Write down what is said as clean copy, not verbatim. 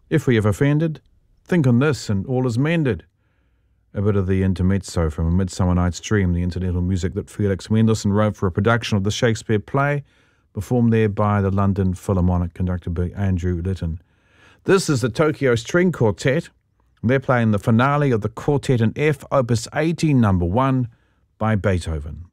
If we have offended, think on this and all is mended. A bit of the intermezzo from A Midsummer Night's Dream, the incidental music that Felix Mendelssohn wrote for a production of the Shakespeare play, performed there by the London Philharmonic, conducted by Andrew Litton. This is the Tokyo String Quartet. They're playing the finale of the Quartet in F, Opus 18, number 1, by Beethoven.